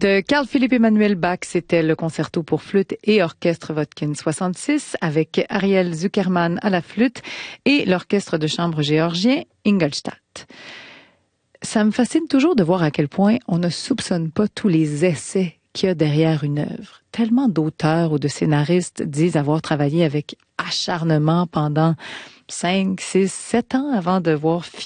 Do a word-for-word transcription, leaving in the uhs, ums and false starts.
De Carl Philipp Emanuel Bach, c'était le concerto pour flûte et orchestre Vodkin soixante-six avec Ariel Zuckerman à la flûte et l'orchestre de chambre géorgien Ingolstadt. Ça me fascine toujours de voir à quel point on ne soupçonne pas tous les essais qu'il y a derrière une œuvre. Tellement d'auteurs ou de scénaristes disent avoir travaillé avec acharnement pendant cinq, six, sept ans avant de voir